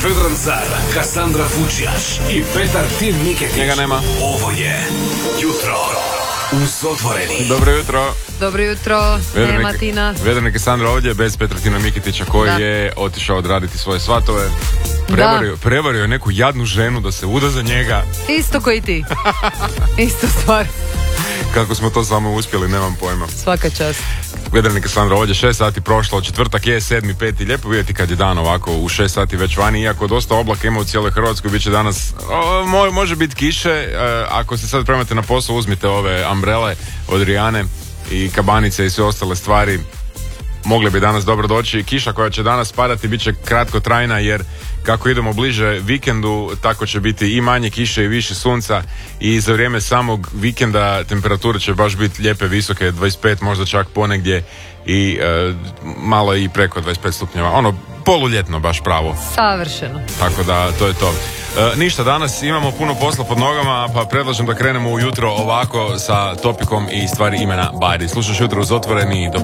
Vedran Car, Kassandra Fučjaš i Petar Tim Miketić. Njega nema. Ovo je Jutro uz Otvoreni. Dobro jutro. Dobro jutro, nema Tina. Vedran i Kassandra ovdje bez Petra Tina Miketića koji je otišao odraditi svoje svatove. Prevario je neku jadnu ženu da se uda za njega. Isto koji ti. Isto stvar. Kako smo to samo uspjeli, nemam pojma. Svaka čast. Vedran i Kassandra ovdje, 6 sati prošlo, četvrtak je 7.5. Lijepo vidjeti kad je dan ovako u 6 sati već vani, iako dosta oblaka ima u cijeloj Hrvatskoj, bit će danas, može biti kiše. Ako se sad premate na posao, uzmite ove umbrele od Rijane i kabanice i sve ostale stvari. Mogle bi danas dobro doći. Kiša koja će danas padati bit će kratkotrajna, jer kako idemo bliže vikendu, tako će biti i manje kiše i više sunca, i za vrijeme samog vikenda temperature će baš biti lijepe, visoke, 25, možda čak ponegdje i malo i preko 25 stupnjeva. Ono, poluljetno baš pravo. Savršeno. Tako da, to je to. Ništa, danas imamo puno posla pod nogama, pa predlažem da krenemo ujutro ovako sa topikom i stvari imena Bajri. Slušaš Jutro uz Otvoreni, dobro